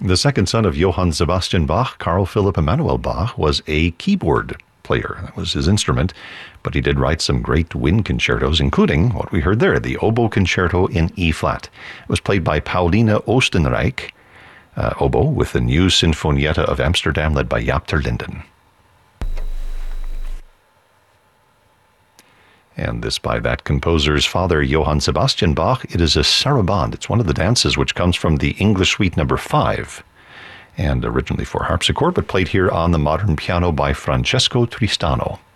The second son of Johann Sebastian Bach, Carl Philipp Emanuel Bach, was a keyboard player. That was his instrument, but he did write some great wind concertos, including what we heard there, the Oboe Concerto in E-flat. It was played by Paulina Oostenrijk, oboe, with the New Sinfonietta of Amsterdam led by Jaap ter Linden. And this by that composer's father, Johann Sebastian Bach. It is a sarabande. It's one of the dances which comes from the English Suite No. 5, and originally for harpsichord, but played here on the modern piano by Francesco Tristano.